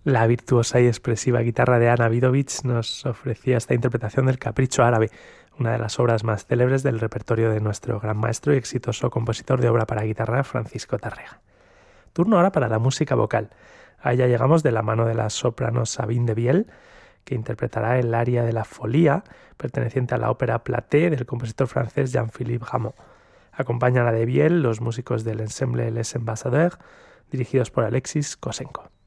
La virtuosa y expresiva guitarra de Anna Vidovich nos ofrecía esta interpretación del Capricho Árabe, una de las obras más célebres del repertorio de nuestro gran maestro y exitoso compositor de obra para guitarra, Francisco Tárrega. Turno ahora para la música vocal. A ella llegamos de la mano de la soprano Sabine de Biel, que interpretará el aria de la Folía, perteneciente a la ópera Platée del compositor francés Jean-Philippe Rameau. Acompañan a de Biel los músicos del ensemble Les Ambassadeurs, dirigidos por Alexis Kosenko.